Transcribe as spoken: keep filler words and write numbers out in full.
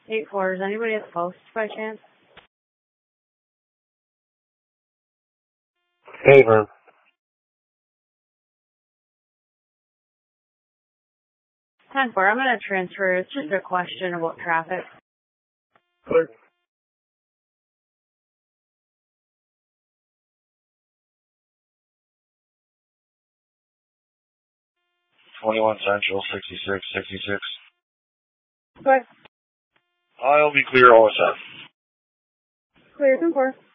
eight four, is anybody at the post by chance? Hey, Vern. ten four, I'm going to transfer. It's just a question about traffic. Clear. twenty-one Central, sixty-six, sixty-six. Go ahead. I'll be clear all the time. Clear, ten four.